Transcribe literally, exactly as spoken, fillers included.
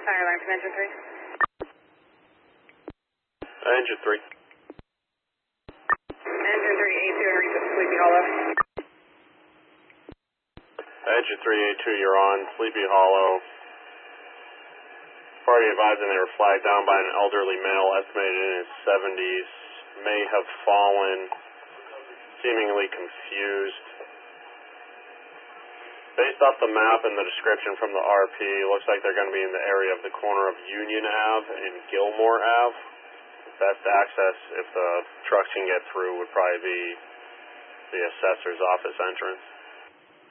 Fire alarm from engine three. Engine three. Engine three, A two, and reach at Sleepy Hollow. Engine three, A two, you're on Sleepy Hollow. Party advising they were flagged down by an elderly male estimated in his seventies. May have fallen, seemingly confused. Based off the map and the description from the R P, looks like they're going to be in the area of the corner of Union Ave and Gilmore Ave. Best access, if the trucks can get through, would probably be the assessor's office entrance.